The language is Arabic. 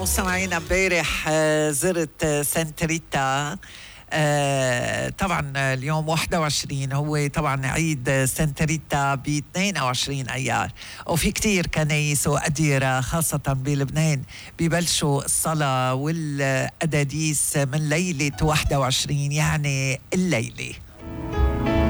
مستمعينا امبارح زرت سانتا طبعا اليوم 21 هو طبعا عيد سانتا ريتا ب 22 ايار، وفي كتير كنايس وأديرة خاصة بلبنان ببلشوا الصلاة والأداديس من ليلة 21 يعني الليلة.